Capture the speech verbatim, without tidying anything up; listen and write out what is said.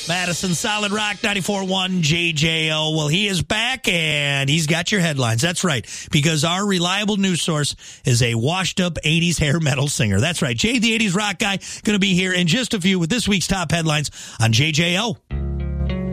Madison Solid Rock ninety-four point one J J O. Well, he is back, and he's got your headlines. That's right, because our reliable news source is a washed-up eighties hair metal singer. That's right. Jay, the eighties rock guy, going to be here in just a few with this week's top headlines on J J O.